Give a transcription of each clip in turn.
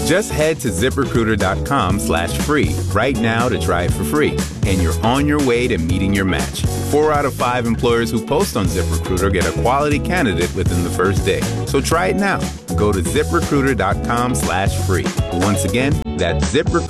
Just head to ZipRecruiter.com/free right now to try it for free. And you're on your way to meeting your match. 4 out of 5 employers who post on ZipRecruiter get a quality candidate within the first day. So try it now. Go to ZipRecruiter.com/free. Once again, that's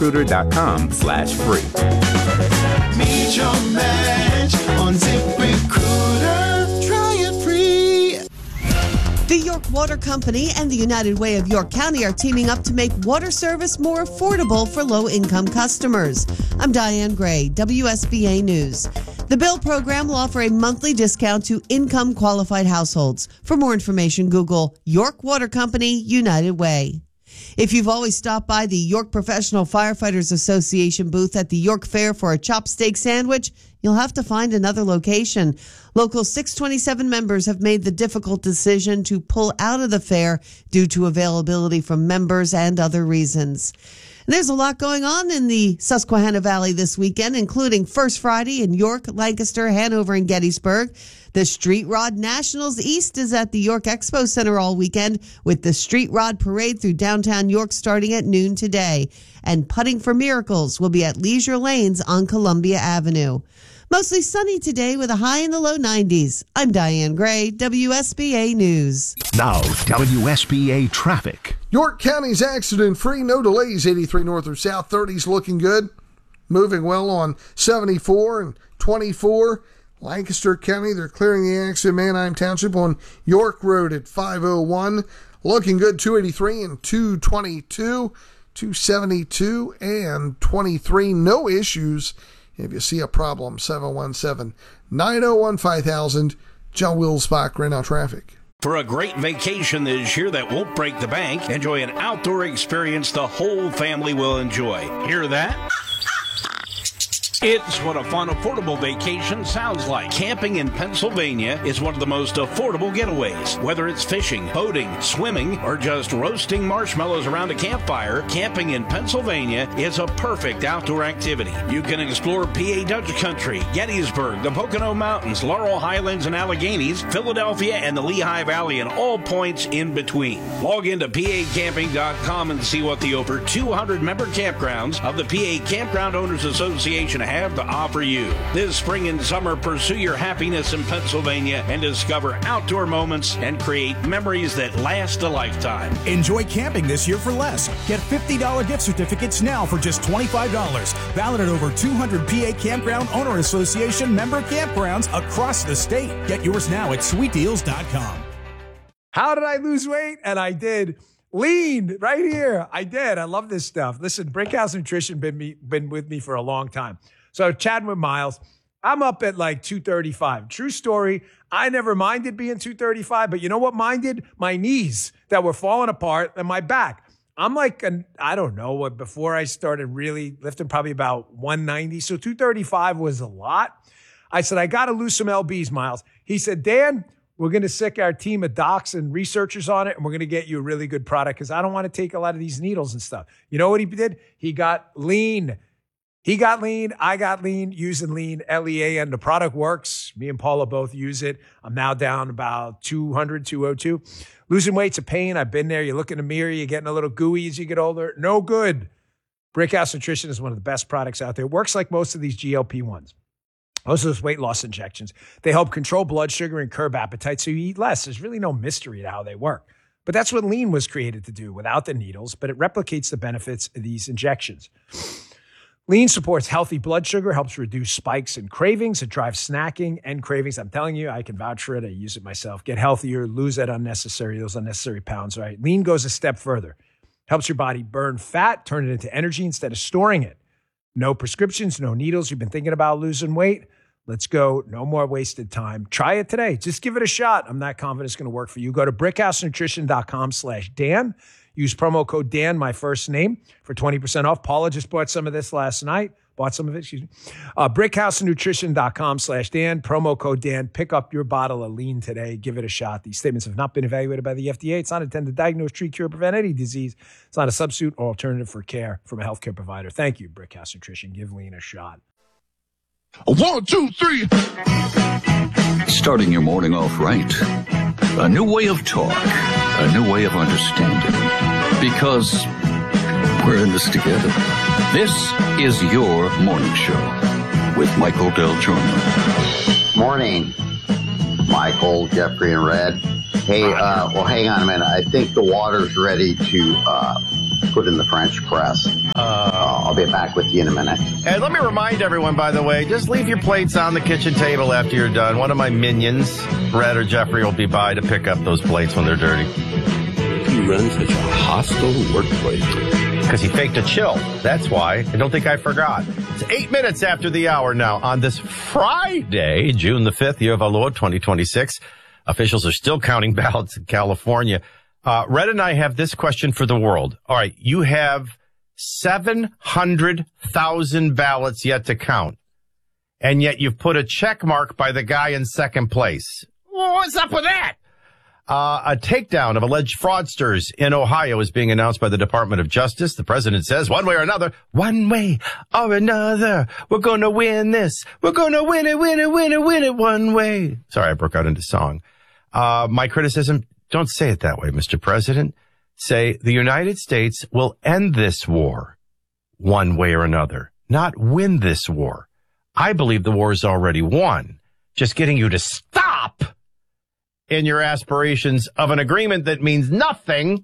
ZipRecruiter.com/free. Meet your match on ZipRecruiter. Try it free. The York Water Company and the United Way of York County are teaming up to make water service more affordable for low-income customers. I'm Diane Gray, WSBA News. The Bill program will offer a monthly discount to income-qualified households. For more information, Google York Water Company, United Way. If you've always stopped by the York Professional Firefighters Association booth at the York Fair for a chopped steak sandwich, you'll have to find another location. Local 627 members have made the difficult decision to pull out of the fair due to availability from members and other reasons. There's a lot going on in the Susquehanna Valley this weekend, including First Friday in York, Lancaster, Hanover, and Gettysburg. The Street Rod Nationals East is at the York Expo Center all weekend, with the Street Rod Parade through downtown York starting at noon today. And Putting for Miracles will be at Leisure Lanes on Columbia Avenue. Mostly sunny today with a high in the low 90s. I'm Diane Gray, WSBA News. Now, WSBA Traffic. York County's accident-free, no delays, 83 north or south, 30's looking good. Moving well on 74 and 24. Lancaster County, they're clearing the accident, Manheim Township on York Road at 501. Looking good, 283 and 222, 272 and 23. No issues. If you see a problem, 717-901-5000. John Wilsbach, right now traffic. For a great vacation this year that won't break the bank, enjoy an outdoor experience the whole family will enjoy. Hear that? It's what a fun, affordable vacation sounds like. Camping in Pennsylvania is one of the most affordable getaways. Whether it's fishing, boating, swimming, or just roasting marshmallows around a campfire, camping in Pennsylvania is a perfect outdoor activity. You can explore PA Dutch Country, Gettysburg, the Pocono Mountains, Laurel Highlands and Alleghenies, Philadelphia, and the Lehigh Valley, and all points in between. Log into PAcamping.com and see what the over 200 member campgrounds of the PA Campground Owners Association have to offer you. This spring and summer, pursue your happiness in Pennsylvania and discover outdoor moments and create memories that last a lifetime. Enjoy camping this year for less. Get $50 gift certificates now for just $25. Valid at over 200 PA Campground Owner Association member campgrounds across the state. Get yours now at sweetdeals.com. How did I lose weight? And I did. Lean right here. I did. I love this stuff. Listen, Brickhouse Nutrition been with me for a long time. So chatting with Miles, I'm up at like 235. True story. I never minded being 235, but you know what minded? My knees that were falling apart and my back. I'm like, I don't know, before I started really lifting, probably about 190. So 235 was a lot. I said, I got to lose some LBs, Miles. He said, Dan, we're going to sick our team of docs and researchers on it, and we're going to get you a really good product because I don't want to take a lot of these needles and stuff. You know what he did? He got lean. He got lean. I got lean using lean, LEAN. The product works. Me and Paula both use it. I'm now down about 200, 202. Losing weight's a pain. I've been there. You look in the mirror. You're getting a little gooey as you get older. No good. Brickhouse Nutrition is one of the best products out there. It works like most of these GLP-1s. Most of those weight loss injections. They help control blood sugar and curb appetite so you eat less. There's really no mystery to how they work. But that's what lean was created to do without the needles, but it replicates the benefits of these injections. Lean supports healthy blood sugar, helps reduce spikes and cravings. It drives snacking and cravings. I'm telling you, I can vouch for it. I use it myself. Get healthier, lose those unnecessary pounds, right? Lean goes a step further. Helps your body burn fat, turn it into energy instead of storing it. No prescriptions, no needles. You've been thinking about losing weight? Let's go. No more wasted time. Try it today. Just give it a shot. I'm not confident it's going to work for you. Go to brickhousenutrition.com/Dan. Use promo code Dan, my first name, for 20% off. Paula just bought some of this last night. Brickhousenutrition.com/Dan. Promo code Dan. Pick up your bottle of lean today. Give it a shot. These statements have not been evaluated by the FDA. It's not intended to diagnose, treat, cure, or prevent any disease. It's not a substitute or alternative for care from a healthcare provider. Thank you, Brickhouse Nutrition. Give lean a shot. 1, 2, 3. Starting your morning off right. A new way of talk. A new way of understanding. Because We're in this together. This is your morning show with Michael Del Giorno. Morning, Michael, Jeffrey, and Red. Hey, well, hang on a minute. I think the water's ready to put in the French press. I'll be back with you in a minute. And let me remind everyone, by the way, just leave your plates on the kitchen table after you're done. One of my minions, Red or Jeffrey, will be by to pick up those plates when they're dirty. You run such a hostile workplace. Because he faked a chill. That's why. I don't think I forgot. It's 8 minutes after the hour now on this Friday, June the 5th, year of our Lord, 2026. Officials are still counting ballots in California. Red and I have this question for the world. All right, you have 700,000 ballots yet to count, and yet you've put a check mark by the guy in second place. Well, what's up with that? A takedown of alleged fraudsters in Ohio is being announced by the Department of Justice. The president says, one way or another, we're going to win this. We're going to win it one way. Sorry, I broke out into song. My criticism, don't say it that way, Mr. President. Say the United States will end this war one way or another, not win this war. I believe the war is already won. Just getting you to stop in your aspirations of an agreement that means nothing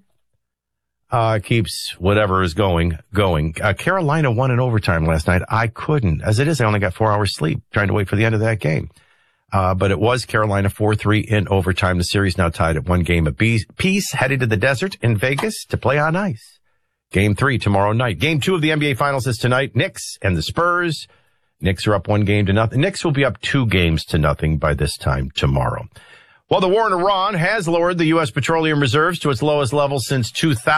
keeps whatever is going. Carolina won in overtime last night. I couldn't. As it is, I only got 4 hours sleep trying to wait for the end of that game. But it was Carolina 4-3 in overtime. The series now tied at 1 game apiece, headed to the desert in Vegas to play on ice. Game 3 tomorrow night. Game 2 of the NBA Finals is tonight. Knicks and the Spurs. Knicks are up 1-0. Knicks will be up 2-0 by this time tomorrow. Well, the war in Iran has lowered the U.S. petroleum reserves to its lowest level since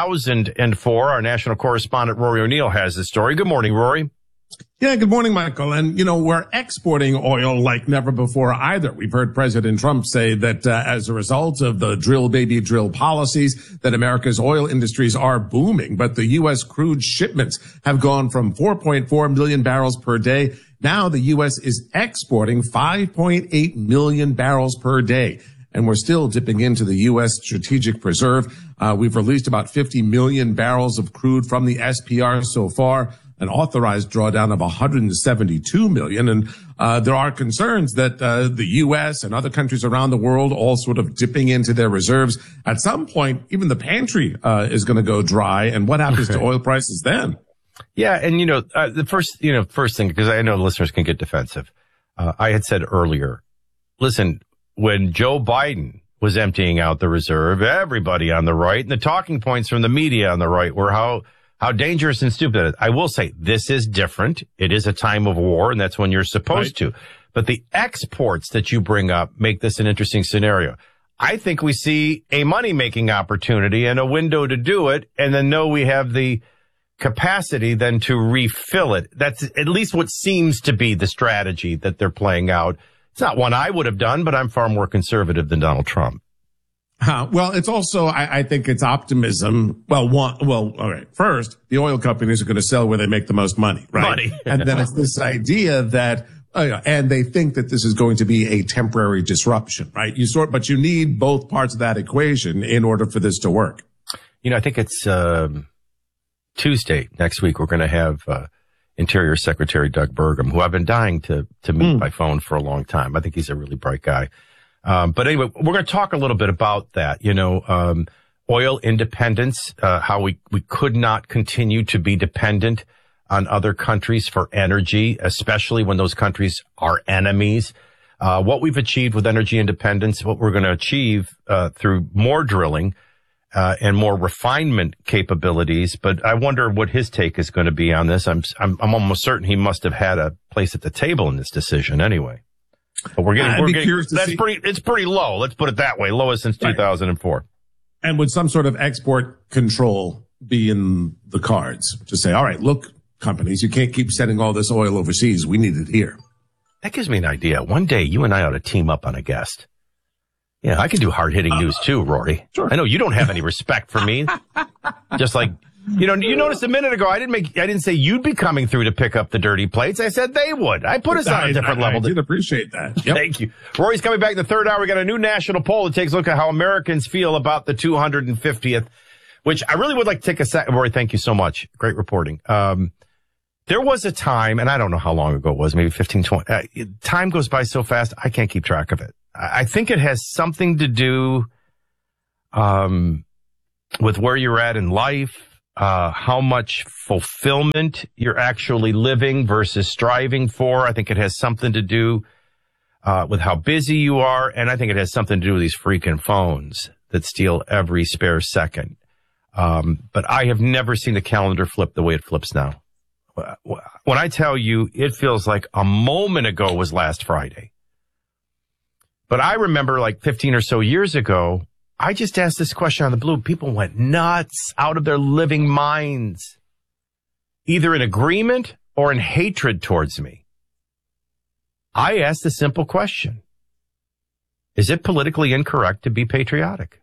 2004. Our national correspondent, Rory O'Neill, has the story. Good morning, Rory. Yeah, good morning, Michael. And, we're exporting oil like never before either. We've heard President Trump say that as a result of the drill, baby, drill policies, that America's oil industries are booming. But the U.S. crude shipments have gone from 4.4 million barrels per day. Now the U.S. is exporting 5.8 million barrels per day. And we're still dipping into the U.S. Strategic Preserve. We've released about 50 million barrels of crude from the SPR so far, an authorized drawdown of 172 million. And there are concerns that the U.S. and other countries around the world all sort of dipping into their reserves. At some point, even the pantry is going to go dry. And what happens to oil prices then? Yeah, and the first thing, because I know listeners can get defensive. I had said earlier, listen, when Joe Biden was emptying out the reserve, everybody on the right and the talking points from the media on the right were how dangerous and stupid it is. I will say this is different. It is a time of war, and that's when you're supposed to. But the exports that you bring up make this an interesting scenario. I think we see a money-making opportunity and a window to do it, and then we have the capacity then to refill it. That's at least what seems to be the strategy that they're playing out. It's not one I would have done, but I'm far more conservative than Donald Trump. Well, it's also, I think it's optimism. All right. First, the oil companies are going to sell where they make the most money, right? And then it's this idea that, and they think that this is going to be a temporary disruption, right? But you need both parts of that equation in order for this to work. I think it's Tuesday next week. We're going to have Interior Secretary Doug Burgum, who I've been dying to meet by phone for a long time. I think he's a really bright guy. But anyway, we're going to talk a little bit about that, oil independence, how we could not continue to be dependent on other countries for energy, especially when those countries are enemies. What we've achieved with energy independence, what we're going to achieve through more drilling and more refinement capabilities. But I wonder what his take is going to be on this. I'm almost certain he must have had a place at the table in this decision anyway. But it's pretty low. Let's put it that way. Lowest since 2004. And would some sort of export control be in the cards to say, all right, look, companies, you can't keep sending all this oil overseas. We need it here. That gives me an idea. One day you and I ought to team up on a guest. Yeah, I can do hard-hitting news too, Rory. Sure. I know you don't have any respect for me. Just like, you noticed a minute ago, I didn't say you'd be coming through to pick up the dirty plates. I said they would. I put us on a different level. I did appreciate that. Yep. Thank you. Rory's coming back in the third hour. We got a new national poll that takes a look at how Americans feel about the 250th which I really would like to take a second. Rory, thank you so much. Great reporting. There was a time, and I don't know how long ago it was, maybe 15, 20. Time goes by so fast, I can't keep track of it. I think it has something to do with where you're at in life, how much fulfillment you're actually living versus striving for. I think it has something to do with how busy you are, and I think it has something to do with these freaking phones that steal every spare second. But I have never seen the calendar flip the way it flips now. When I tell you, it feels like a moment ago was last Friday. But I remember like 15 or so years ago, I just asked this question on the Blue. People went nuts, out of their living minds, either in agreement or in hatred towards me. I asked the simple question: is it politically incorrect to be patriotic?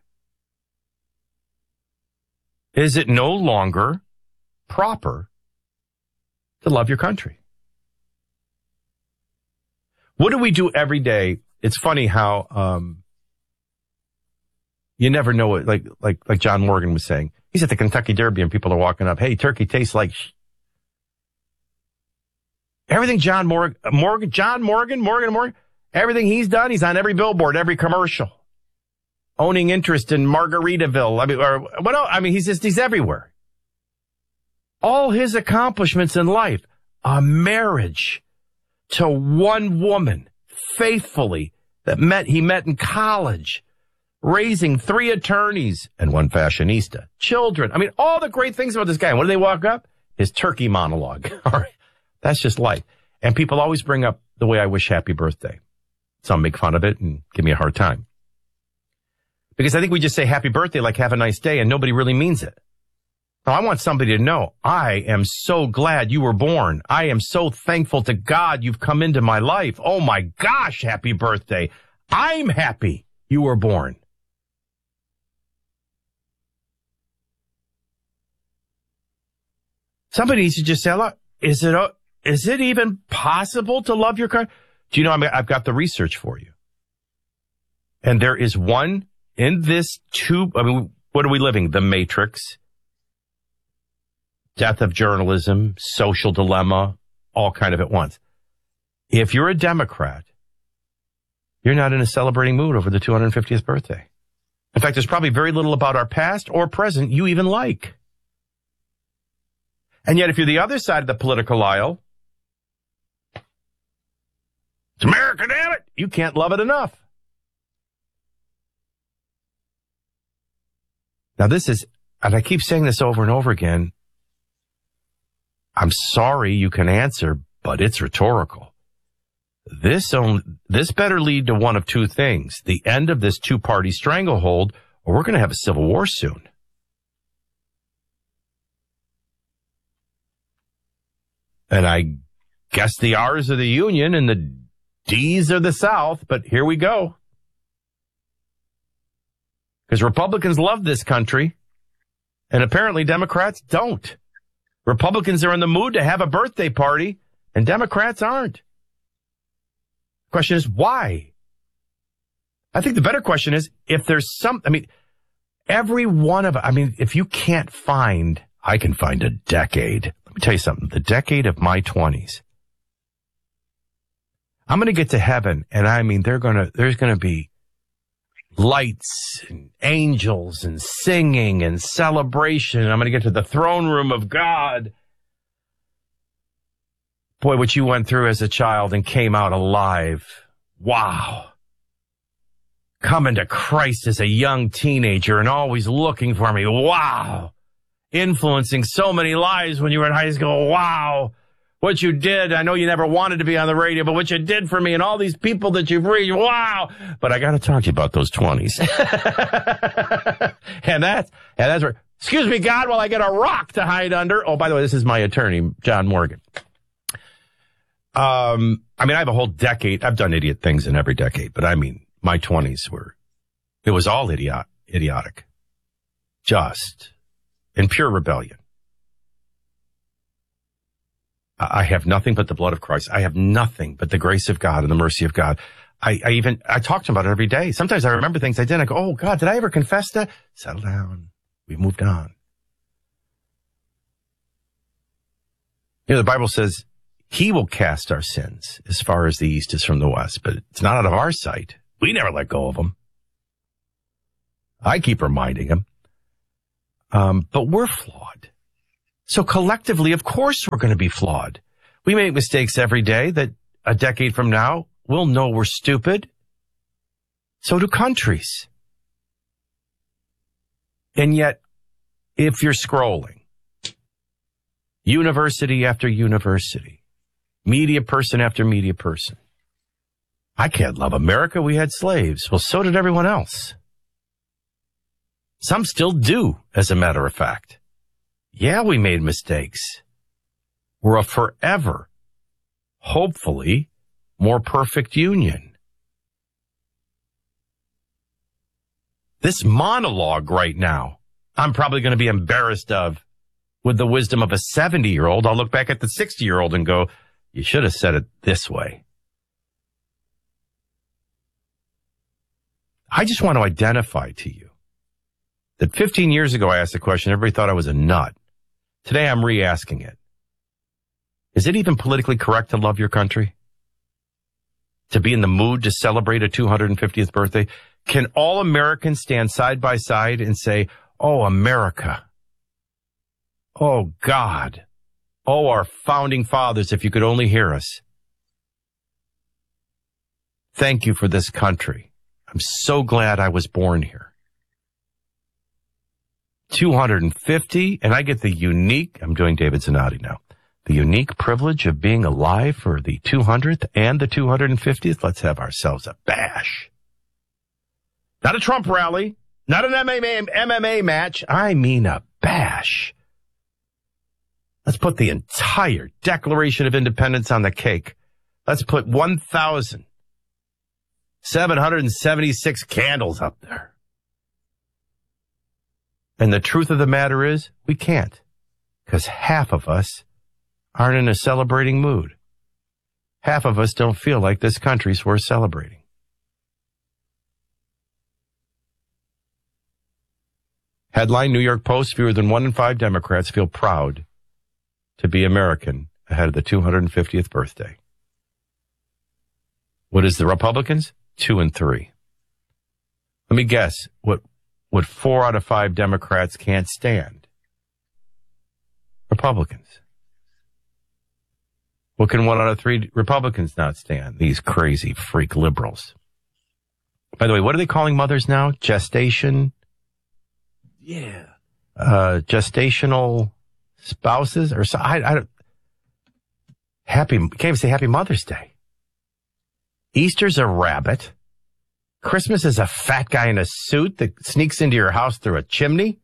Is it no longer proper to love your country? What do we do every day? It's funny how you never know it. Like John Morgan was saying, he's at the Kentucky Derby and people are walking up, hey, turkey tastes like everything. John Morgan, everything he's done, he's on every billboard, every commercial, owning interest in Margaritaville. I mean, or what else? I mean, he's everywhere. All his accomplishments in life, a marriage to one woman faithfully that he met in college, raising 3 attorneys and 1 fashionista, children. I mean, all the great things about this guy. And when do they walk up? His turkey monologue. All right. That's just life. And people always bring up the way I wish happy birthday. Some make fun of it and give me a hard time. Because I think we just say happy birthday like have a nice day and nobody really means it. Now, I want somebody to know, I am so glad you were born. I am so thankful to God you've come into my life. Oh my gosh, happy birthday. I'm happy you were born. Somebody needs to just say, look, is it even possible to love your country? Do you know, I've got the research for you. And there is one in this tube. I mean, what are we living? The Matrix. Death of journalism, social dilemma, all kind of at once. If you're a Democrat, you're not in a celebrating mood over the 250th birthday. In fact, there's probably very little about our past or present you even like. And yet, if you're the other side of the political aisle, it's America, damn it! You can't love it enough. Now this is, and I keep saying this over and over again, I'm sorry you can answer, but it's rhetorical. This better lead to one of two things: the end of this two-party stranglehold, or we're going to have a civil war soon. And I guess the R's are the Union and the D's are the South, but here we go. Because Republicans love this country, and apparently Democrats don't. Republicans are in the mood to have a birthday party, and Democrats aren't. The question is, why? I think the better question is, if there's every one of, if you can't find, I can find a decade. Let me tell you something. The decade of my 20s. I'm going to get to heaven, and there's going to be lights and angels and singing and celebration. I'm going to get to the throne room of God. Boy, what you went through as a child and came out alive. Wow. Coming to Christ as a young teenager and always looking for me. Wow. Influencing so many lives when you were in high school. Wow. What you did, I know you never wanted to be on the radio, but what you did for me and all these people that you've reached, wow. But I got to talk to you about those 20s. and that's where, excuse me, God, while I get a rock to hide under. Oh, by the way, this is my attorney, John Morgan. I have a whole decade. I've done idiot things in every decade, but my 20s it was all idiotic. Just in pure rebellion. I have nothing but the blood of Christ. I have nothing but the grace of God and the mercy of God. I talk to him about it every day. Sometimes I remember things I did. I go, oh God, did I ever confess that? Settle down. We've moved on. You know, the Bible says he will cast our sins as far as the east is from the west, but it's not out of our sight. We never let go of them. I keep reminding him. But we're flawed. So collectively, of course, we're going to be flawed. We make mistakes every day that a decade from now, we'll know we're stupid. So do countries. And yet, if you're scrolling, university after university, media person after media person, I can't love America. We had slaves. Well, so did everyone else. Some still do, as a matter of fact. Yeah, we made mistakes. We're a forever, hopefully, more perfect union. This monologue right now, I'm probably going to be embarrassed of. With the wisdom of a 70-year-old, I'll look back at the 60-year-old and go, you should have said it this way. I just want to identify to you that 15 years ago I asked the question, everybody thought I was a nut. Today I'm re-asking it. Is it even politically correct to love your country? To be in the mood to celebrate a 250th birthday? Can all Americans stand side by side and say, oh, America. Oh, God. Oh, our founding fathers, if you could only hear us. Thank you for this country. I'm so glad I was born here. 250, and I get the unique, I'm doing David Zanotti now, the unique privilege of being alive for the 200th and the 250th. Let's have ourselves a bash. Not a Trump rally, not an MMA match. I mean a bash. Let's put the entire Declaration of Independence on the cake. Let's put 1,776 candles up there. And the truth of the matter is, we can't. Because half of us aren't in a celebrating mood. Half of us don't feel like this country's worth celebrating. Headline, New York Post, fewer than 1 in 5 Democrats feel proud to be American ahead of the 250th birthday. What is the Republicans? 2 in 3. Let me guess what 4 out of 5 Democrats can't stand. Republicans. What can 1 out of 3 Republicans not stand? These crazy freak liberals. By the way, what are they calling mothers now? Gestation? Yeah. Gestational spouses or so. I don't. Can't even say Happy Mother's Day. Easter's a rabbit. Christmas is a fat guy in a suit that sneaks into your house through a chimney.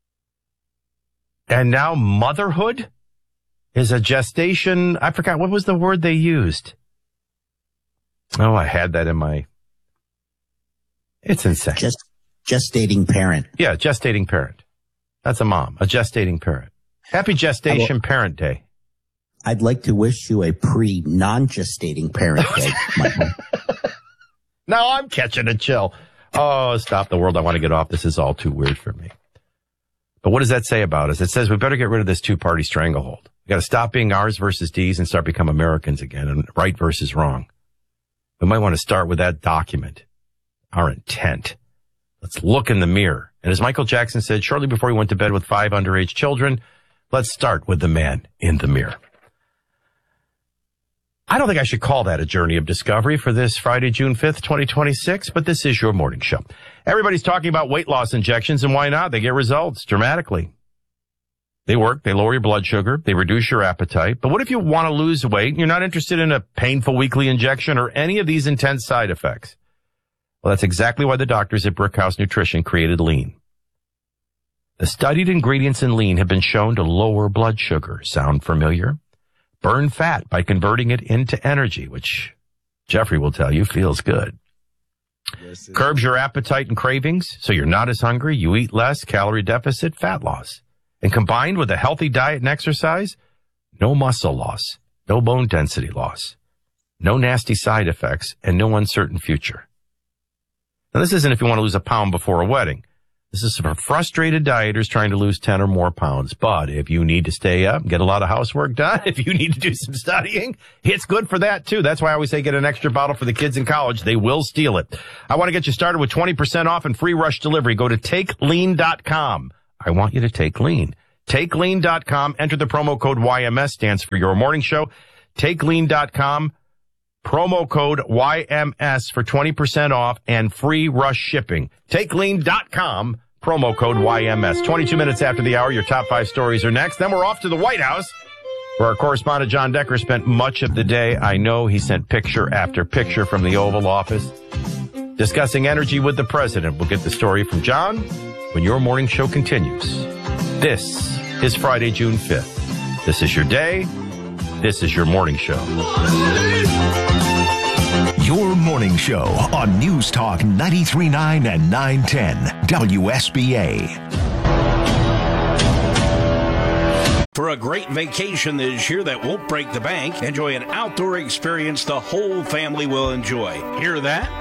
And now motherhood is a gestation. I forgot, what was the word they used? Oh, I had that in my... It's insane. Gestating parent. Yeah, gestating parent. That's a mom, a gestating parent. Happy Gestation Parent Day. I'd like to wish you a non-gestating parent day, Michael. Now I'm catching a chill. Oh, stop the world. I want to get off. This is all too weird for me. But what does that say about us? It says we better get rid of this two-party stranglehold. We got to stop being ours versus D's and start becoming Americans again, and right versus wrong. We might want to start with that document, our intent. Let's look in the mirror. And as Michael Jackson said shortly before he went to bed with 5 underage children, let's start with the man in the mirror. I don't think I should call that a journey of discovery for this Friday, June 5th, 2026, but this is your morning show. Everybody's talking about weight loss injections, and why not? They get results dramatically. They work. They lower your blood sugar. They reduce your appetite. But what if you want to lose weight and you're not interested in a painful weekly injection or any of these intense side effects? Well, that's exactly why the doctors at Brickhouse Nutrition created Lean. The studied ingredients in Lean have been shown to lower blood sugar. Sound familiar? Burn fat by converting it into energy, which Jeffrey will tell you feels good. Yes, curbs your appetite and cravings, so you're not as hungry, you eat less, calorie deficit, fat loss. And combined with a healthy diet and exercise, no muscle loss, no bone density loss, no nasty side effects, and no uncertain future. Now, this isn't if you want to lose a pound before a wedding. This is for frustrated dieters trying to lose 10 or more pounds. But if you need to stay up, get a lot of housework done, if you need to do some studying, it's good for that too. That's why I always say get an extra bottle for the kids in college. They will steal it. I want to get you started with 20% off and free rush delivery. Go to TakeLean.com. I want you to take Lean. TakeLean.com. Enter the promo code YMS, stands for Your Morning Show. TakeLean.com. Promo code YMS for 20% off and free rush shipping. TakeLean.com. Promo code YMS. 22 minutes after the hour, your top 5 stories are next. Then we're off to the White House, where our correspondent John Decker spent much of the day. I know he sent picture after picture from the Oval Office, discussing energy with the president. We'll get the story from John when your morning show continues. This is Friday, June 5th. This is your day. This is your morning show. Your morning show on News Talk 93.9 and 910 WSBA. For a great vacation this year that won't break the bank, enjoy an outdoor experience the whole family will enjoy. Hear that?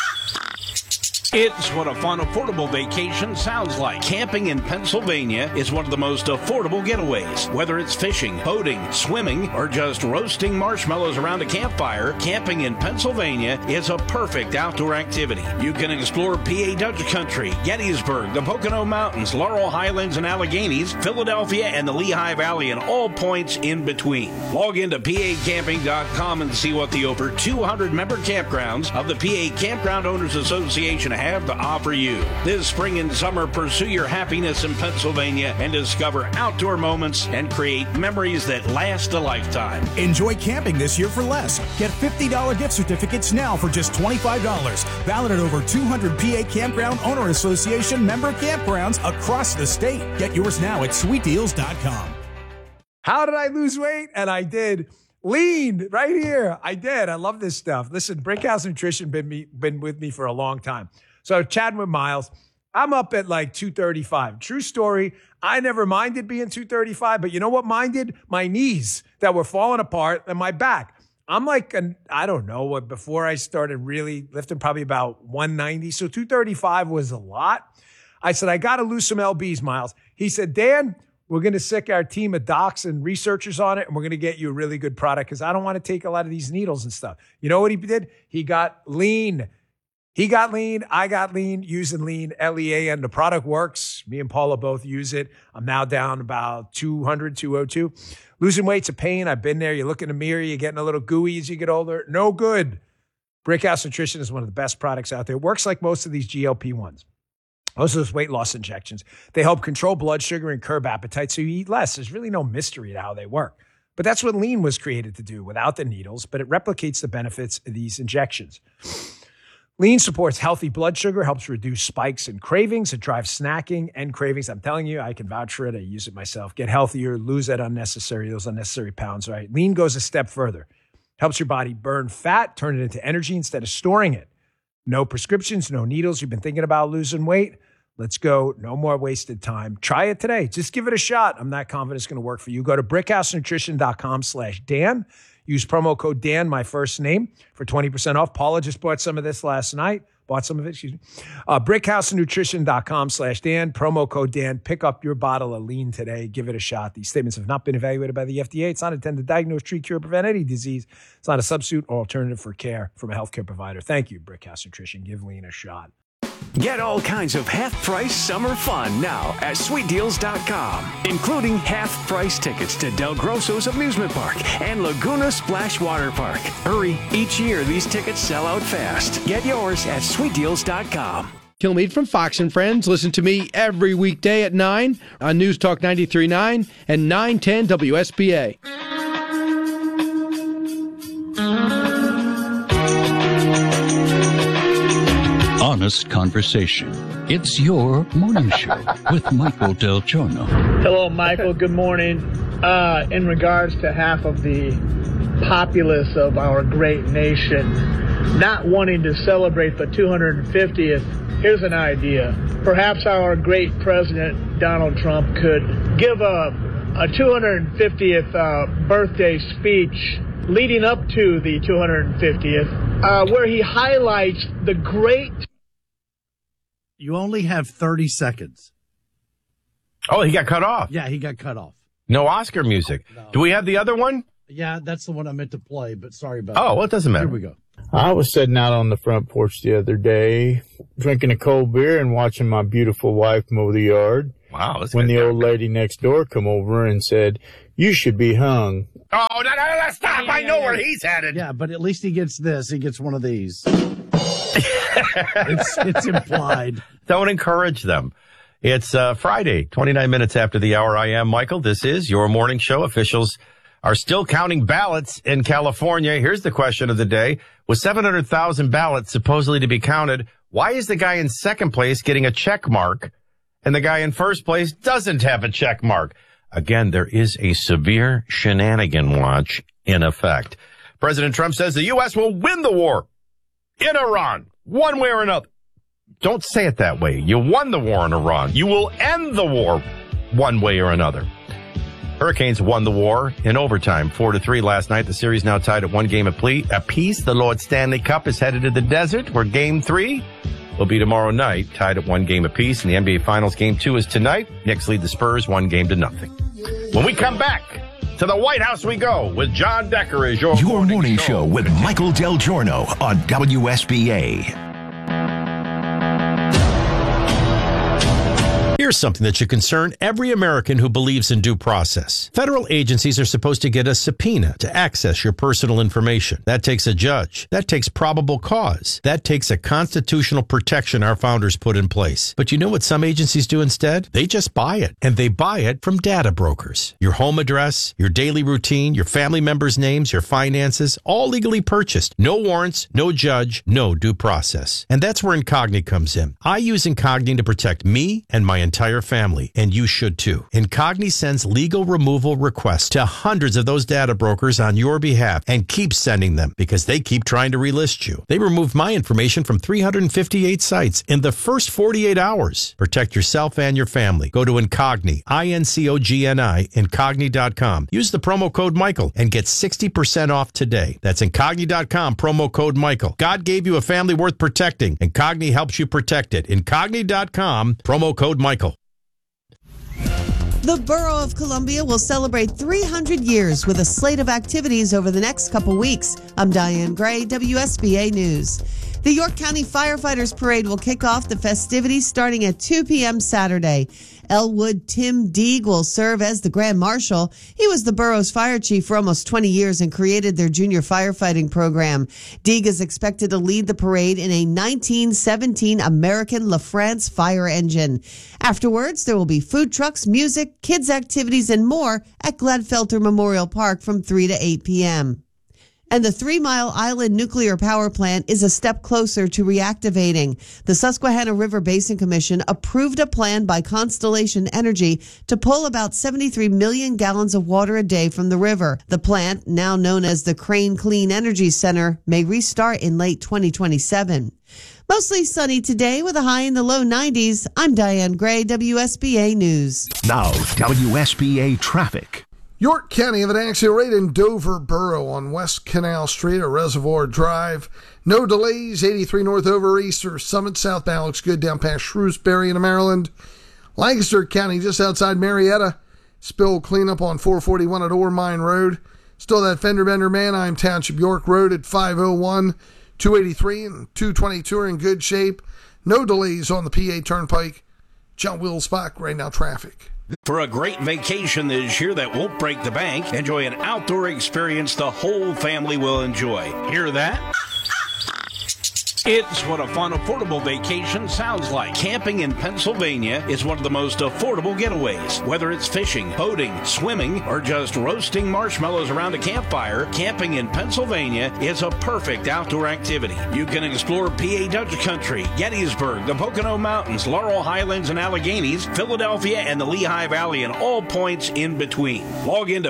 It's what a fun, affordable vacation sounds like. Camping in Pennsylvania is one of the most affordable getaways. Whether it's fishing, boating, swimming, or just roasting marshmallows around a campfire, camping in Pennsylvania is a perfect outdoor activity. You can explore PA Dutch Country, Gettysburg, the Pocono Mountains, Laurel Highlands and Alleghenies, Philadelphia, and the Lehigh Valley, and all points in between. Log into PAcamping.com and see what the over 200 member campgrounds of the PA Campground Owners Association have to offer you. This spring and summer, pursue your happiness in Pennsylvania and discover outdoor moments and create memories that last a lifetime. Enjoy camping this year for less. Get $50 gift certificates now for just $25. Valid at over 200 PA Campground Owner Association member campgrounds across the state. Get yours now at sweetdeals.com. How did I lose weight? And I did. Lean right here. I did. I love this stuff. Listen, Brickhouse Nutrition been with me for a long time. So chatting with Miles, I'm up at like 235. True story. I never minded being 235, but you know what minded? My knees that were falling apart and my back. I'm like, I don't know, before I started really lifting, probably about 190. So 235 was a lot. I said, I got to lose some LBs, Miles. He said, Dan, we're going to sick our team of docs and researchers on it, and we're going to get you a really good product because I don't want to take a lot of these needles and stuff. You know what he did? He got lean. He got lean. I got lean, using lean, LEAN. The product works. Me and Paula both use it. I'm now down about 200, 202. Losing weight's a pain. I've been there. You look in the mirror, you're getting a little gooey as you get older. No good. Brickhouse Nutrition is one of the best products out there. It works like most of these GLP-1s. Most of those weight loss injections. They help control blood sugar and curb appetite, so you eat less. There's really no mystery to how they work. But that's what lean was created to do, without the needles, but it replicates the benefits of these injections. Lean supports healthy blood sugar, helps reduce spikes and cravings. It drives snacking and cravings. I'm telling you, I can vouch for it. I use it myself. Get healthier, lose those unnecessary pounds, right? Lean goes a step further. Helps your body burn fat, turn it into energy instead of storing it. No prescriptions, no needles. You've been thinking about losing weight? Let's go. No more wasted time. Try it today. Just give it a shot. I'm not confident it's going to work for you. Go to brickhousenutrition.com/Dan. Use promo code Dan, my first name, for 20% off. Paula just bought some of this last night. Brickhousenutrition.com/Dan. Promo code Dan. Pick up your bottle of lean today. Give it a shot. These statements have not been evaluated by the FDA. It's not intended to diagnose, treat, cure, or prevent any disease. It's not a substitute or alternative for care from a healthcare provider. Thank you, Brickhouse Nutrition. Give lean a shot. Get all kinds of half-price summer fun now at sweetdeals.com, including half-price tickets to Del Grosso's Amusement Park and Laguna Splash Water Park. Hurry, each year these tickets sell out fast. Get yours at sweetdeals.com. Kilmeade from Fox and Friends. Listen to me every weekday at 9 on News Talk 93.9 and 910 WSBA. Honest conversation. It's your morning show with Michael Del Giorno. Hello, Michael. Good morning. In regards to half of the populace of our great nation not wanting to celebrate the 250th, here's an idea. Perhaps our great president, Donald Trump, could give a 250th birthday speech leading up to the 250th, where he highlights the great... You only have 30 seconds. Oh, he got cut off. Yeah, he got cut off. No Oscar music. No. Do we have the other one? Yeah, that's the one I meant to play, but sorry about that. Oh, well, it doesn't matter. Here we go. I was sitting out on the front porch the other day, drinking a cold beer and watching my beautiful wife mow the yard. Wow. That's when the old lady next door come over and said, "You should be hung." Oh, no, stop. I know where he's headed. Yeah, but at least he gets this. He gets one of these. It's implied. Don't encourage them. It's Friday, 29 minutes after the hour. I am Michael. This is your morning show. Officials are still counting ballots in California. Here's the question of the day. With 700,000 ballots supposedly to be counted, why is the guy in second place getting a check mark and the guy in first place doesn't have a check mark? Again, there is a severe shenanigan watch in effect. President Trump says the U.S. will win the war in Iran, one way or another. Don't say it that way. You won the war in Iran. You will end the war one way or another. Hurricanes won the war in overtime, 4-3 last night. The series now tied at 1 game apiece. The Lord Stanley Cup is headed to the desert, where Game 3 will be tomorrow night, tied at 1 game apiece. In the NBA Finals, Game 2 is tonight. Knicks lead the Spurs 1-0. When we come back, to the White House we go with John Decker as your morning show with Michael Del Giorno on WSBA. Here's something that should concern every American who believes in due process. Federal agencies are supposed to get a subpoena to access your personal information. That takes a judge. That takes probable cause. That takes a constitutional protection our founders put in place. But you know what some agencies do instead? They just buy it. And they buy it from data brokers. Your home address, your daily routine, your family members' names, your finances, all legally purchased. No warrants, no judge, no due process. And that's where Incogni comes in. I use Incogni to protect me and my entire family, and you should too. Incogni sends legal removal requests to hundreds of those data brokers on your behalf and keeps sending them because they keep trying to relist you. They removed my information from 358 sites in the first 48 hours. Protect yourself and your family. Go to Incogni, INCOGNI, Incogni.com. Use the promo code Michael and get 60% off today. That's Incogni.com, promo code Michael. God gave you a family worth protecting. Incogni helps you protect it. Incogni.com, promo code Michael. The Borough of Columbia will celebrate 300 years with a slate of activities over the next couple weeks. I'm Diane Gray, WSBA News. The York County Firefighters Parade will kick off the festivities starting at 2 p.m. Saturday. Elwood Tim Deeg will serve as the Grand Marshal. He was the borough's fire chief for almost 20 years and created their junior firefighting program. Deeg is expected to lead the parade in a 1917 American LaFrance fire engine. Afterwards, there will be food trucks, music, kids' activities, and more at Gladfelter Memorial Park from 3 to 8 p.m. And the 3 Mile Island nuclear power plant is a step closer to reactivating. The Susquehanna River Basin Commission approved a plan by Constellation Energy to pull about 73 million gallons of water a day from the river. The plant, now known as the Crane Clean Energy Center, may restart in late 2027. Mostly sunny today with a high in the low 90s. I'm Diane Gray, WSBA News. Now, WSBA traffic. York County have an accident right in Dover Borough on West Canal Street or Reservoir Drive. No delays. 83 north over East or Summit southbound looks good down past Shrewsbury in Maryland. Lancaster County just outside Marietta. Spill cleanup on 441 at Ore Mine Road. Still that fender bender Manheim Township York Road at 501. 283 and 222 are in good shape. No delays on the PA Turnpike. John Wills Bach, right now traffic. For a great vacation this year that won't break the bank, enjoy an outdoor experience the whole family will enjoy. Hear that? It's what a fun, affordable vacation sounds like. Camping in Pennsylvania is one of the most affordable getaways. Whether it's fishing, boating, swimming, or just roasting marshmallows around a campfire, camping in Pennsylvania is a perfect outdoor activity. You can explore PA Dutch Country, Gettysburg, the Pocono Mountains, Laurel Highlands and Alleghenies, Philadelphia, and the Lehigh Valley, and all points in between. Log into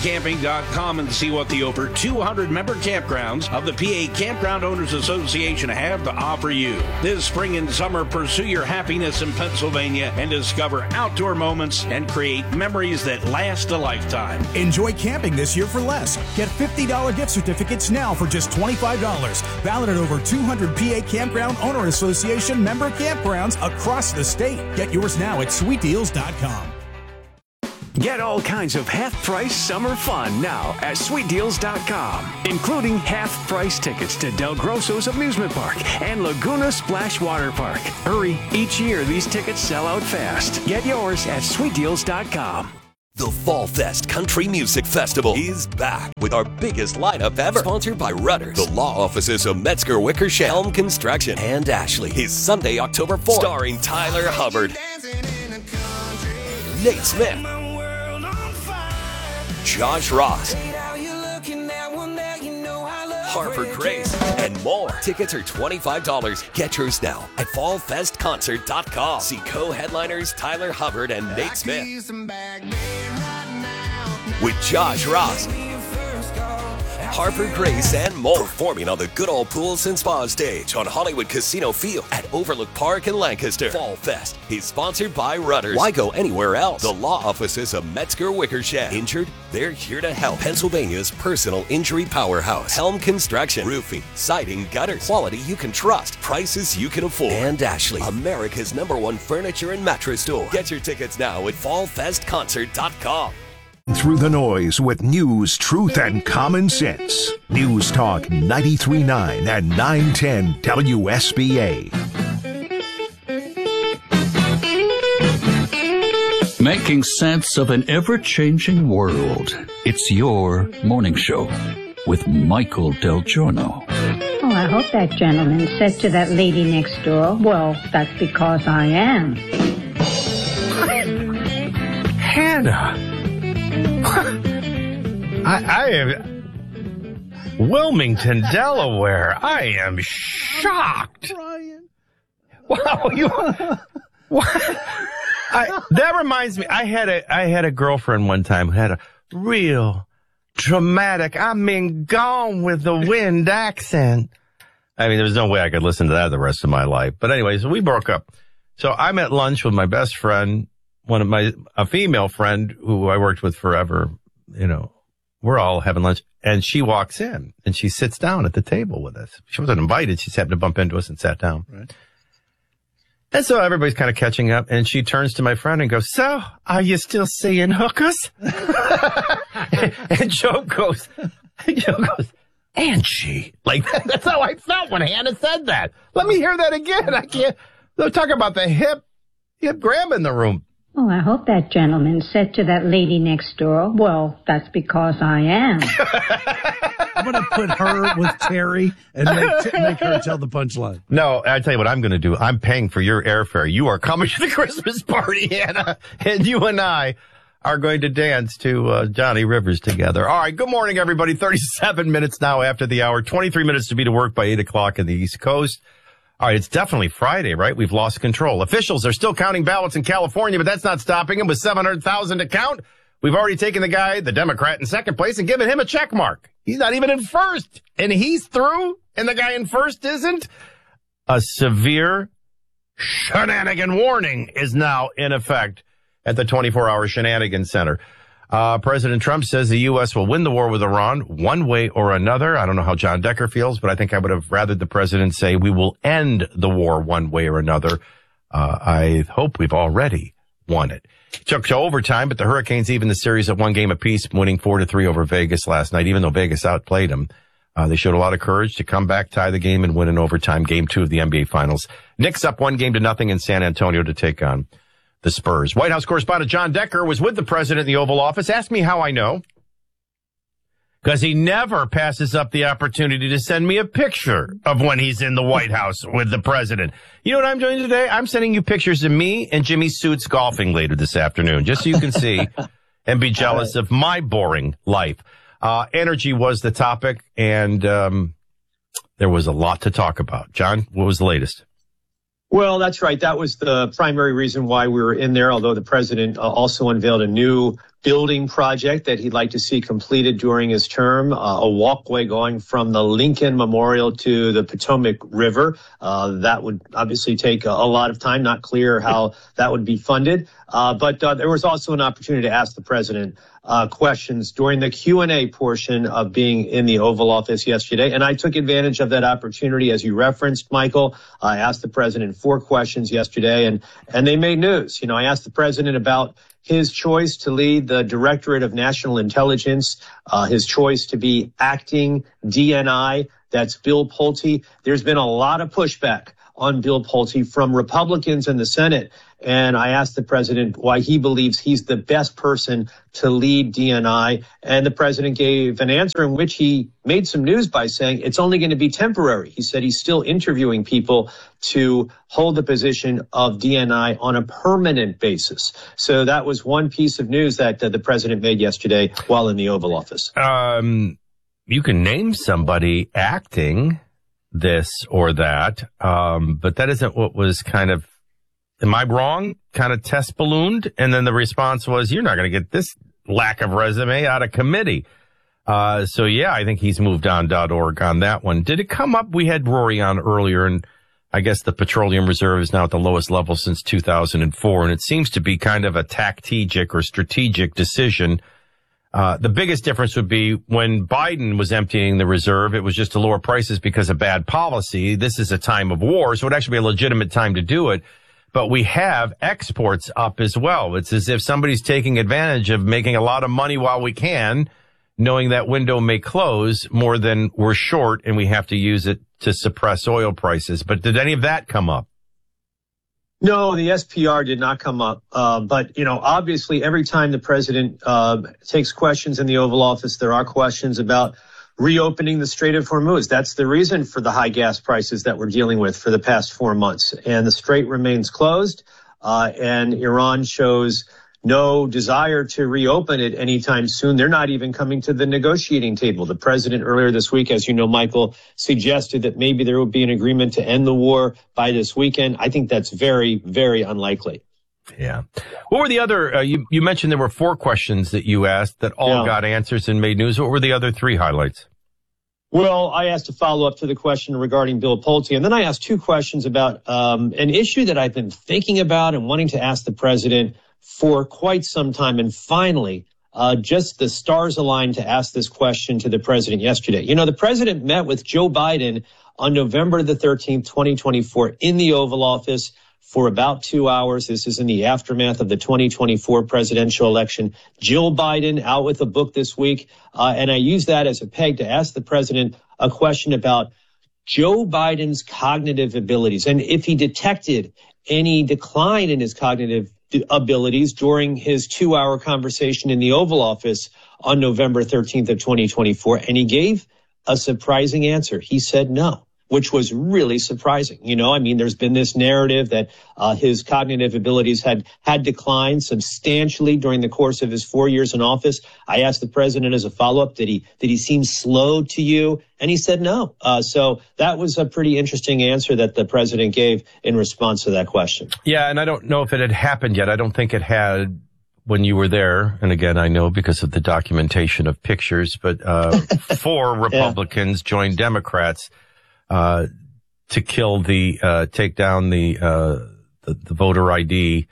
PAcamping.com and see what the over 200 member campgrounds of the PA Campground Owners Association have to offer you. This spring and summer, pursue your happiness in Pennsylvania and discover outdoor moments and create memories that last a lifetime. Enjoy camping this year for less. Get $50 gift certificates now for just $25. Valid at over 200 PA Campground Owner Association member campgrounds across the state. Get yours now at sweetdeals.com. Get all kinds of half-price summer fun now at sweetdeals.com, including half-price tickets to Del Grosso's Amusement Park and Laguna Splash Water Park. Hurry, each year these tickets sell out fast. Get yours at sweetdeals.com. The Fall Fest Country Music Festival is back with our biggest lineup ever. Sponsored by Rudders, the law offices of Metzger Wickersham, Helm Construction, and Ashley. Is Sunday, October 4th. Starring Tyler Hubbard, Nate Smith, Josh Ross, Harper Grace, and more. Tickets are $25. Get yours now at fallfestconcert.com. See co-headliners Tyler Hubbard and Nate Smith with Josh Ross, Harper Grace, and more. Performing on the Good Old Pools and Spa stage on Hollywood Casino Field at Overlook Park in Lancaster. Fall Fest is sponsored by Rudders. Why go anywhere else? The law offices of Metzger Wickersham. Injured? They're here to help. Pennsylvania's personal injury powerhouse. Helm Construction. Roofing, siding, gutters. Quality you can trust. Prices you can afford. And Ashley, America's #1 furniture and mattress store. Get your tickets now at fallfestconcert.com. Through the noise with news, truth, and common sense. News Talk 93.9 and 910 WSBA. Making sense of an ever-changing world. It's your morning show with Michael Del Giorno. Oh, I hope that gentleman said to that lady next door, well, that's because I am. Hannah. I am Wilmington, Delaware. I am shocked. Wow, that reminds me. I had a girlfriend one time who had a real dramatic, Gone with the Wind accent. I mean, there was no way I could listen to that the rest of my life. But anyway, so we broke up. So I'm at lunch with my best friend, a female friend who I worked with forever. You know, we're all having lunch, and she walks in and she sits down at the table with us. She wasn't invited. She just happened to bump into us and sat down. Right. And so everybody's kind of catching up, and she turns to my friend and goes, "So, are you still seeing hookers?" And Joe goes, "Angie." Like, that's how I felt when Hannah said that. Let me hear that again. I can't. They're talking about the hip grab in the room. Oh, I hope that gentleman said to that lady next door, well, that's because I am. I'm going to put her with Terry and make her tell the punchline. No, I tell you what I'm going to do. I'm paying for your airfare. You are coming to the Christmas party, Hannah, and you and I are going to dance to Johnny Rivers together. All right, good morning, everybody. 37 minutes now after the hour, 23 minutes to be to work by 8 o'clock in the East Coast. All right, it's definitely Friday, right? We've lost control. Officials are still counting ballots in California, but that's not stopping them with 700,000 to count. We've already taken the Democrat in second place, and given him a check mark. He's not even in first, and he's through, and the guy in first isn't. A severe shenanigan warning is now in effect at the 24-hour Shenanigans Center. President Trump says the U.S. will win the war with Iran one way or another. I don't know how John Decker feels, but I think I would have rathered the president say we will end the war one way or another. I hope we've already won it. It took to overtime, but the Hurricanes even the series at one game apiece, winning 4-3 over Vegas last night, even though Vegas outplayed them. They showed a lot of courage to come back, tie the game, and win in overtime. Game 2 of the NBA Finals. Knicks up 1-0 in San Antonio to take on the Spurs. White House correspondent John Decker was with the president in the Oval Office. Ask me how I know. Because he never passes up the opportunity to send me a picture of when he's in the White House with the president. You know what I'm doing today? I'm sending you pictures of me and Jimmy Suits golfing later this afternoon, just so you can see and be jealous of my boring life. Energy was the topic, and there was a lot to talk about. John, what was the latest? Well, that's right. That was the primary reason why we were in there, although the president also unveiled a new building project that he'd like to see completed during his term, a walkway going from the Lincoln Memorial to the Potomac River. That would obviously take a lot of time, not clear how that would be funded. But there was also an opportunity to ask the president questions during the Q&A portion of being in the Oval Office yesterday. And I took advantage of that opportunity, as you referenced, Michael. I asked the president 4 questions yesterday, and they made news. I asked the president about his choice to lead the Directorate of National Intelligence, his choice to be acting DNI. That's Bill Pulte. There's been a lot of pushback on Bill Pulte from Republicans in the Senate. And I asked the president why he believes he's the best person to lead DNI. And the president gave an answer in which he made some news by saying it's only going to be temporary. He said he's still interviewing people to hold the position of DNI on a permanent basis. So that was one piece of news that the president made yesterday while in the Oval Office. You can name somebody acting this or that, but that isn't what was kind of, am I wrong, kind of test ballooned? And then the response was, you're not going to get this lack of resume out of committee. So, yeah, I think he's moved on.org on that one. Did it come up? We had Rory on earlier, and I guess the petroleum reserve is now at the lowest level since 2004, and it seems to be kind of a tactical or strategic decision. The biggest difference would be when Biden was emptying the reserve, it was just to lower prices because of bad policy. This is a time of war, so it would actually be a legitimate time to do it. But we have exports up as well. It's as if somebody's taking advantage of making a lot of money while we can, knowing that window may close more than we're short, and we have to use it to suppress oil prices. But did any of that come up? No, the SPR did not come up. But, obviously every time the president takes questions in the Oval Office, there are questions about reopening the Strait of Hormuz. That's the reason for the high gas prices that we're dealing with for the past 4 months. And the strait remains closed, and Iran shows no desire to reopen it anytime soon. They're not even coming to the negotiating table. The president earlier this week, as you know, Michael, suggested that maybe there would be an agreement to end the war by this weekend. I think that's very, very unlikely. Yeah. What were the other, you mentioned there were 4 questions that you asked that all got answers and made news. What were the other 3 highlights? Well, I asked a follow-up to the question regarding Bill Pulte, and then I asked 2 questions about an issue that I've been thinking about and wanting to ask the president for quite some time. And finally, just the stars aligned to ask this question to the president yesterday. The president met with Joe Biden on November the 13th, 2024 in the Oval Office for about 2 hours. This is in the aftermath of the 2024 presidential election. Jill Biden out with a book this week. And I use that as a peg to ask the president a question about Joe Biden's cognitive abilities and if he detected any decline in his cognitive abilities during his 2-hour conversation in the Oval Office on November 13th of 2024. And he gave a surprising answer. He said no, which was really surprising. There's been this narrative that his cognitive abilities had declined substantially during the course of his 4 years in office. I asked the president as a follow-up, did he seem slow to you? And he said no. So that was a pretty interesting answer that the president gave in response to that question. Yeah, and I don't know if it had happened yet. I don't think it had when you were there. And again, I know because of the documentation of pictures, but 4 Republicans joined Democrats to kill take down the voter ID.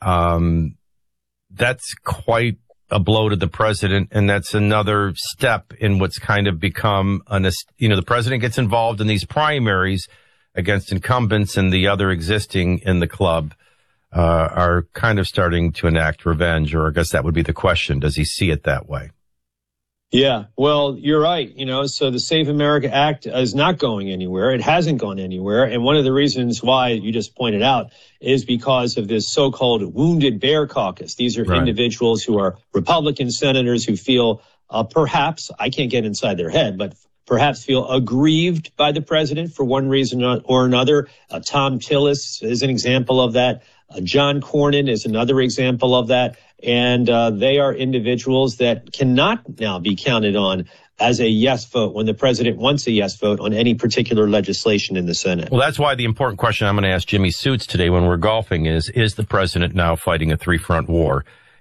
That's quite a blow to the president. And that's another step in what's kind of become the president gets involved in these primaries against incumbents, and the other existing in the club, are kind of starting to enact revenge, or I guess that would be the question. Does he see it that way? Yeah, well, you're right. So the Save America Act is not going anywhere. It hasn't gone anywhere. And one of the reasons why you just pointed out is because of this so-called Wounded Bear Caucus. These are individuals who are Republican senators who feel perhaps, I can't get inside their head, but perhaps feel aggrieved by the president for one reason or another. Tom Tillis is an example of that. John Cornyn is another example of that. And they are individuals that cannot now be counted on as a yes vote when the president wants a yes vote on any particular legislation in the Senate. Well, that's why the important question I'm going to ask Jimmy Suits today when we're golfing is the president now fighting a 3-front war?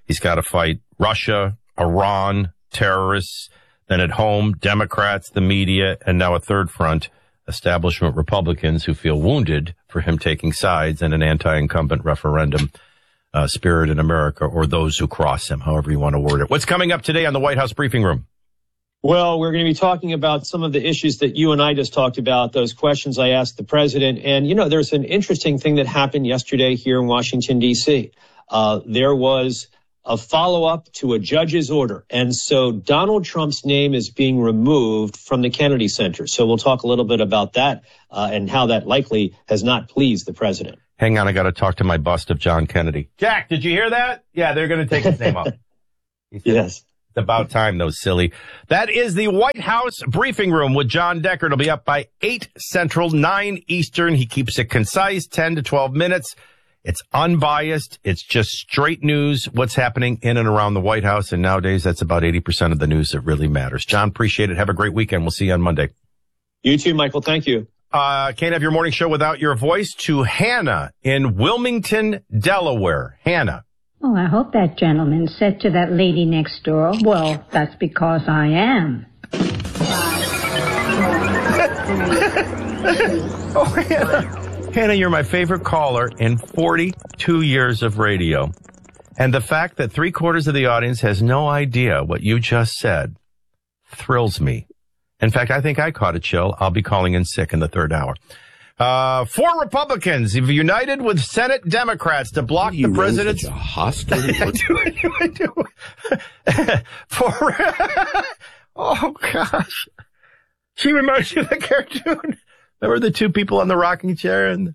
He's got to fight Russia, Iran, terrorists, then at home, Democrats, the media, and now a third front, establishment Republicans who feel wounded for him taking sides in an anti-incumbent referendum spirit in America, or those who cross him, however you want to word it. What's coming up today on the White House Briefing Room? Well, we're going to be talking about some of the issues that you and I just talked about, those questions I asked the president. And, there's an interesting thing that happened yesterday here in Washington, D.C. There was a follow-up to a judge's order. And so Donald Trump's name is being removed from the Kennedy Center. So we'll talk a little bit about that and how that likely has not pleased the president. Hang on, I got to talk to my bust of John Kennedy. Jack, did you hear that? Yeah, they're going to take his name off. Yes. It's about time, though, silly. That is the White House Briefing Room with John Decker. It'll be up by 8 Central, 9 Eastern. He keeps it concise, 10 to 12 minutes. It's unbiased. It's just straight news, what's happening in and around the White House. And nowadays, that's about 80% of the news that really matters. John, appreciate it. Have a great weekend. We'll see you on Monday. You too, Michael. Thank you. Can't have your morning show without your voice. To Hannah in Wilmington, Delaware. Hannah. Oh, I hope that gentleman said to that lady next door, well, that's because I am. Oh, Hannah. Hannah, you're my favorite caller in 42 years of radio. And the fact that 3/4 of the audience has no idea what you just said thrills me. In fact, I think I caught a chill. I'll be calling in sick in the third hour. 4 Republicans have united with Senate Democrats to block the president's... Such a hostile... I do. Oh, gosh. She reminds you of the cartoon. Remember the 2 people on the rocking chair and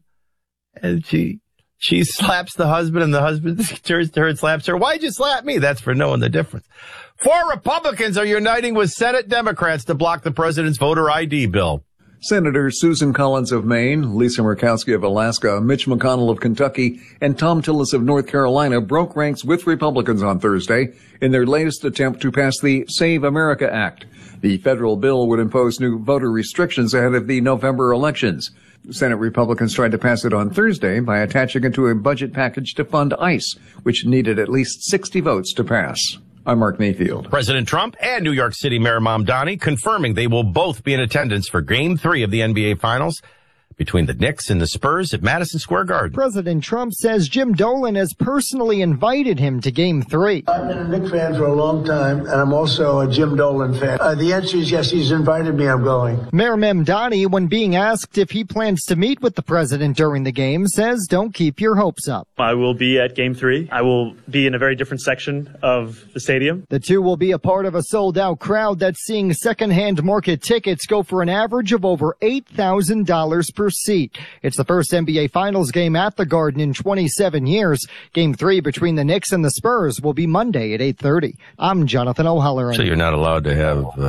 she slaps the husband and the husband turns to her and slaps her. Why'd you slap me? That's for knowing the difference. 4 Republicans are uniting with Senate Democrats to block the president's voter ID bill. Senator Susan Collins of Maine, Lisa Murkowski of Alaska, Mitch McConnell of Kentucky, and Tom Tillis of North Carolina broke ranks with Republicans on Thursday in their latest attempt to pass the Save America Act. The federal bill would impose new voter restrictions ahead of the November elections. Senate Republicans tried to pass it on Thursday by attaching it to a budget package to fund ICE, which needed at least 60 votes to pass. I'm Mark Mayfield. President Trump and New York City Mayor Mamdani confirming they will both be in attendance for Game 3 of the NBA Finals between the Knicks and the Spurs at Madison Square Garden. President Trump says Jim Dolan has personally invited him to Game 3. I've been a Knicks fan for a long time, and I'm also a Jim Dolan fan. The answer is yes, he's invited me, I'm going. Mayor Mamdani, when being asked if he plans to meet with the president during the game, says don't keep your hopes up. I will be at Game 3. I will be in a very different section of the stadium. The two will be a part of a sold-out crowd that's seeing second-hand market tickets go for an average of over $8,000 per seat. It's the first NBA Finals game at the Garden in 27 years. Game 3 between the Knicks and the Spurs will be Monday at 8:30. I'm Jonathan O'Halloran. So you're not allowed to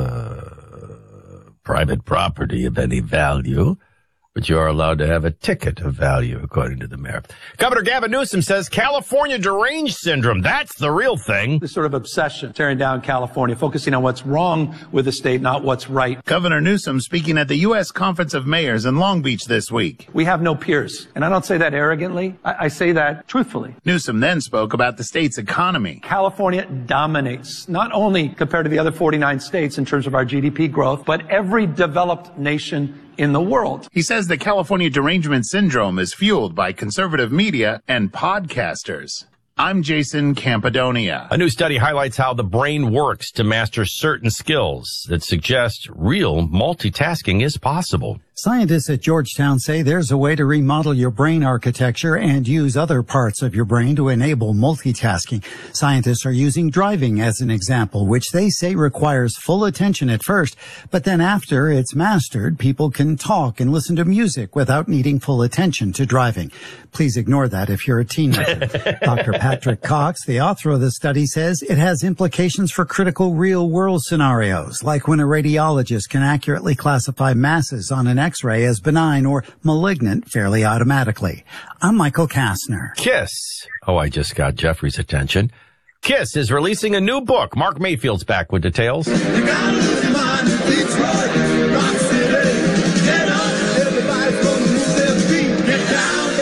have private property of any value, but you are allowed to have a ticket of value, according to the mayor. Governor Gavin Newsom says California deranged syndrome. That's the real thing. This sort of obsession, tearing down California, focusing on what's wrong with the state, not what's right. Governor Newsom speaking at the U.S. Conference of Mayors in Long Beach this week. We have no peers. And I don't say that arrogantly. I say that truthfully. Newsom then spoke about the state's economy. California dominates, not only compared to the other 49 states in terms of our GDP growth, but every developed nation in the world. He says the California derangement syndrome is fueled by conservative media and podcasters. I'm Jason Campidonia. A new study highlights how the brain works to master certain skills that suggest real multitasking is possible. Scientists at Georgetown say there's a way to remodel your brain architecture and use other parts of your brain to enable multitasking. Scientists are using driving as an example, which they say requires full attention at first, but then after it's mastered, people can talk and listen to music without needing full attention to driving. Please ignore that if you're a teenager. Dr. Patrick Cox, the author of the study, says it has implications for critical real-world scenarios, like when a radiologist can accurately classify masses on an X-ray as benign or malignant fairly automatically. I'm Michael Kastner. KISS. Oh, I just got Jeffrey's attention. KISS is releasing a new book. Mark Mayfield's back with details. You gotta lose your mind in Detroit, Rock City. Get up, everybody's gonna move their feet. Get down, everybody.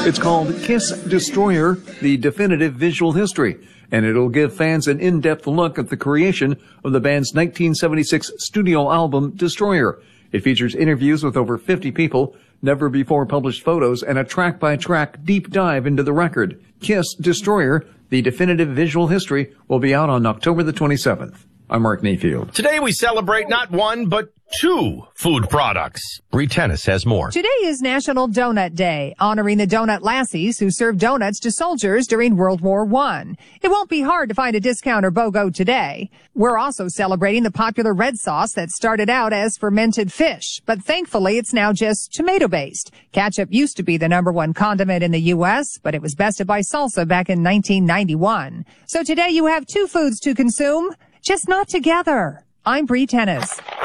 It's called Kiss Destroyer, the definitive visual history, and it'll give fans an in-depth look at the creation of the band's 1976 studio album, Destroyer. It features interviews with over 50 people, never-before-published photos, and a track-by-track deep dive into the record. Kiss Destroyer, the definitive visual history, will be out on October the 27th. I'm Mark Mayfield. Today we celebrate not one, but 2 food products. Bree Tennis has more. Today is National Donut Day, honoring the donut lassies who served donuts to soldiers during World War I. It won't be hard to find a discount or BOGO today. We're also celebrating the popular red sauce that started out as fermented fish, but thankfully it's now just tomato-based. Ketchup used to be the #1 condiment in the U.S., but it was bested by salsa back in 1991. So today you have 2 foods to consume, just not together. I'm Bree Tennis.